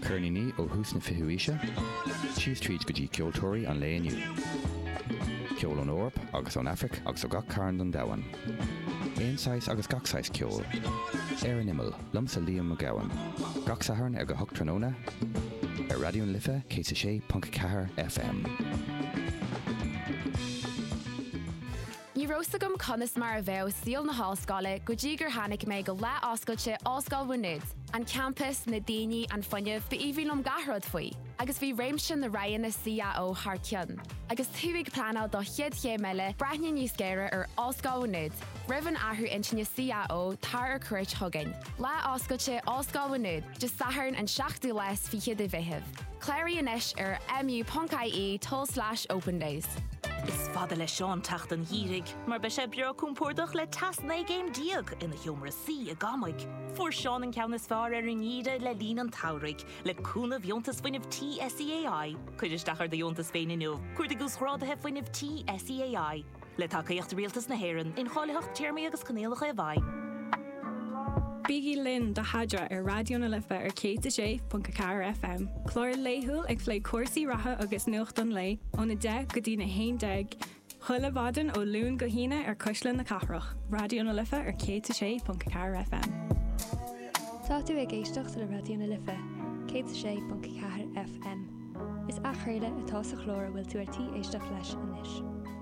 Curnaní ó hús na fihuise, sios tríd go dtí ceoltóirí an le inniu. Ceol an Eorp agus an Afric agus ó gach cairn don domhain. Éonáis agus gachsáis ceol. Ar an imil, lumsa Liam McGowan. Gach saharn ar go hocht tróna, ar radio'n Lifa, 106.4 FM. Ní róstagam conas mar a bheith síl na hallscoile go dtí gur tháinig mé go le oscailte Oscail Bhuinead, an campus na daoine an fuinneamh ba íbhílumm gathród faoi, agus bhí réimse na raighan na CAO thar ceann. Agus thuigh planál do chiad chéile breithne níos géire ar Oscail Bhuinead, rivan athú intinne CAO tar ar cuirt thugain. Le oscailte Oscail Bhuinead, just saharn an 7 les fi chiad a bheitheh. Cléirí inis ar mu.ie/open days. Is fada le Seán tacht an hírig, mar be sé beo cúmpórdach le tasna géim diag ina hiomra sí a gamaig. Fuair Seán an ceannas fearr ar an íre le lín an taurig, le cúna bhiontas fuineh TSEAI, chuidir stachar de bhiontas féin inniu, chuir de gús chrádathe fuineh TSEAI, le tacaíocht rialtas na héireann in cháileacht tíirmí agus canéalacha a bhaid. Bígí Lynn de Hadra ar Radio na Lifa ar 106.4 FM. Clóir léithúil ag lé cuasaí ratha agus nuacht an lé, óna 10 go dtí na 11. Chuile bhadan ó lún go híine ar Coisleán na Cathrach. Radio na Lifa ar 106.4 FM. Tá tú ag éisteacht le Radio na Lifa, 106.4 FM. Is achréile atá sa chlór bhfuil tú ar tí éisteach leis inis.